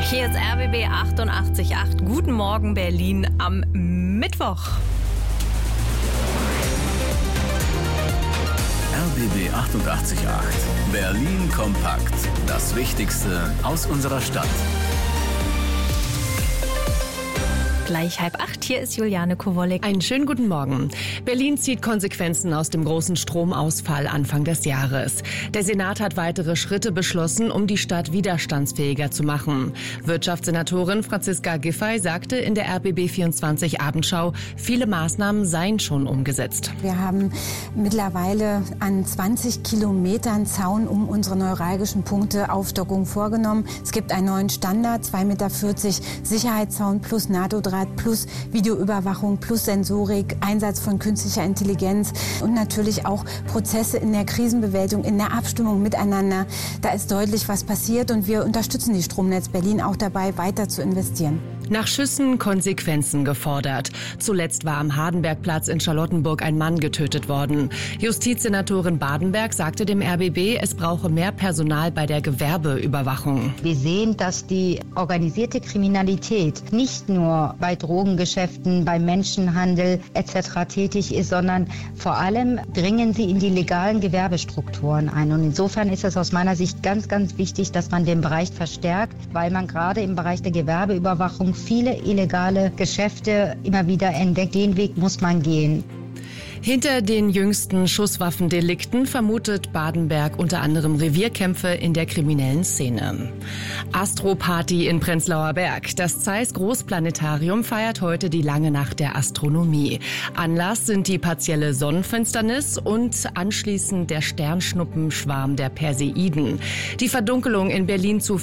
Hier ist RBB 88.8. Guten Morgen Berlin am Mittwoch. RBB 88.8. Berlin kompakt. Das Wichtigste aus unserer Stadt. Gleich 7:30. Hier ist Juliane Kowolek. Einen schönen guten Morgen. Berlin zieht Konsequenzen aus dem großen Stromausfall Anfang des Jahres. Der Senat hat weitere Schritte beschlossen, um die Stadt widerstandsfähiger zu machen. Wirtschaftssenatorin Franziska Giffey sagte in der RBB24 Abendschau, viele Maßnahmen seien schon umgesetzt. Wir haben mittlerweile an 20 Kilometern Zaun um unsere neuralgischen Punkte Aufstockung vorgenommen. Es gibt einen neuen Standard, 2,40 Meter Sicherheitszaun plus NATO-Draht plus Videoüberwachung plus Sensorik, Einsatz von künstlicher Intelligenz und natürlich auch Prozesse in der Krisenbewältigung, in der Abstimmung miteinander. Da ist deutlich was passiert und wir unterstützen die Stromnetz Berlin auch dabei, weiter zu investieren. Nach Schüssen Konsequenzen gefordert. Zuletzt war am Hardenbergplatz in Charlottenburg ein Mann getötet worden. Justizsenatorin Badenberg sagte dem RBB, es brauche mehr Personal bei der Gewerbeüberwachung. Wir sehen, dass die organisierte Kriminalität nicht nur bei Drogengeschäften, bei Menschenhandel etc. tätig ist, sondern vor allem dringen sie in die legalen Gewerbestrukturen ein. Und insofern ist es aus meiner Sicht ganz, ganz wichtig, dass man den Bereich verstärkt, weil man gerade im Bereich der Gewerbeüberwachung viele illegale Geschäfte immer wieder entdeckt. Den Weg muss man gehen. Hinter den jüngsten Schusswaffendelikten vermutet Badenberg unter anderem Revierkämpfe in der kriminellen Szene. Astroparty in Prenzlauer Berg. Das Zeiss Großplanetarium feiert heute die lange Nacht der Astronomie. Anlass sind die partielle Sonnenfinsternis und anschließend der Sternschnuppenschwarm der Perseiden. Die Verdunkelung in Berlin zu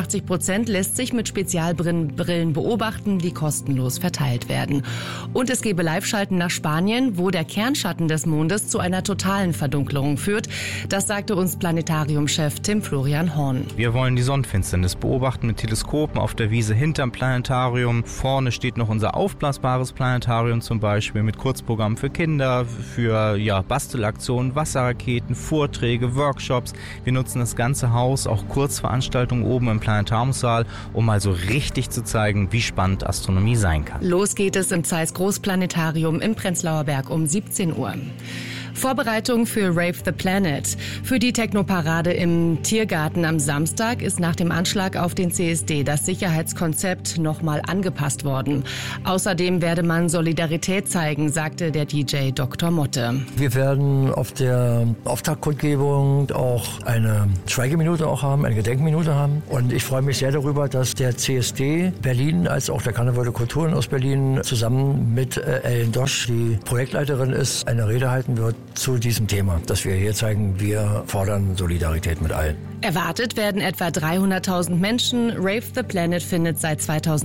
85% lässt sich mit Spezialbrillen beobachten, die kostenlos verteilt werden. Und es gebe Live-Schalten nach Spanien, wo der Kernschatten des Mondes zu einer totalen Verdunkelung führt. Das sagte uns Planetariumchef Tim Florian Horn. Wir wollen die Sonnenfinsternis beobachten mit Teleskopen auf der Wiese hinterm Planetarium. Vorne steht noch unser aufblasbares Planetarium zum Beispiel mit Kurzprogrammen für Kinder, für Bastelaktionen, Wasserraketen, Vorträge, Workshops. Wir nutzen das ganze Haus, auch Kurzveranstaltungen oben im Planetariumssaal, um mal so richtig zu zeigen, wie spannend Astronomie sein kann. Los geht es im Zeiss Großplanetarium im Prenzlauer Berg um 17 Uhr. Vorbereitung für Rave the Planet. Für die Technoparade im Tiergarten am Samstag ist nach dem Anschlag auf den CSD das Sicherheitskonzept nochmal angepasst worden. Außerdem werde man Solidarität zeigen, sagte der DJ Dr. Motte. Wir werden auf der Auftaktkundgebung auch eine Schweigeminute haben, eine Gedenkminute haben. Und ich freue mich sehr darüber, dass der CSD Berlin als auch der Karneval der Kulturen aus Berlin zusammen mit Ellen Dosch, die Projektleiterin ist, eine Rede halten wird zu diesem Thema, dass wir hier zeigen, wir fordern Solidarität mit allen. Erwartet werden etwa 300.000 Menschen. Rave the Planet findet seit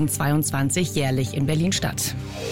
2022 jährlich in Berlin statt.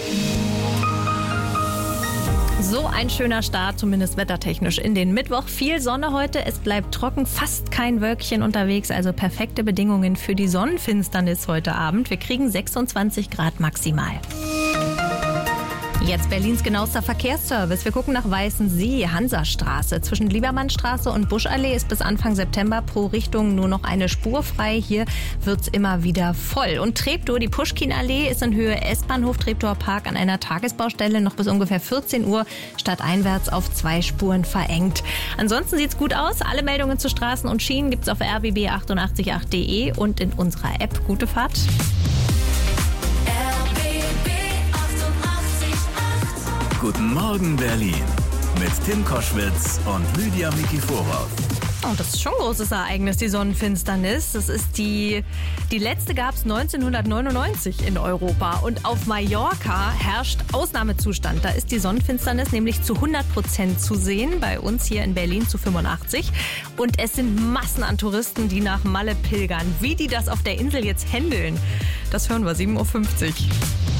So ein schöner Start, zumindest wettertechnisch, in den Mittwoch. Viel Sonne heute, es bleibt trocken, fast kein Wölkchen unterwegs, also perfekte Bedingungen für die Sonnenfinsternis heute Abend. Wir kriegen 26 Grad maximal. Jetzt Berlins genauester Verkehrsservice. Wir gucken nach Weißensee, Hansastraße. Zwischen Liebermannstraße und Buschallee ist bis Anfang September pro Richtung nur noch eine Spur frei. Hier wird's immer wieder voll. Und Treptow, die Puschkinallee, ist in Höhe S-Bahnhof Treptower Park an einer Tagesbaustelle noch bis ungefähr 14 Uhr stadteinwärts auf 2 Spuren verengt. Ansonsten sieht's gut aus. Alle Meldungen zu Straßen und Schienen gibt's auf rbb888.de und in unserer App. Gute Fahrt. Guten Morgen Berlin mit Tim Koschwitz und Lydia Mikiforov. Oh, das ist schon ein großes Ereignis, die Sonnenfinsternis. Das ist die letzte gab es 1999 in Europa. Und auf Mallorca herrscht Ausnahmezustand. Da ist die Sonnenfinsternis nämlich zu 100% zu sehen. Bei uns hier in Berlin zu 85%. Und es sind Massen an Touristen, die nach Malle pilgern. Wie die das auf der Insel jetzt handeln, das hören wir 7.50 Uhr.